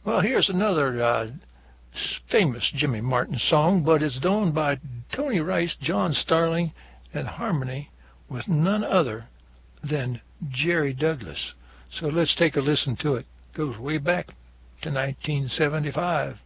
Well, here's another famous Jimmy Martin song, but it's done by Tony Rice, John Starling, and harmony with none other than Jerry Douglas. So let's take a listen to it. Goes way back to 1975.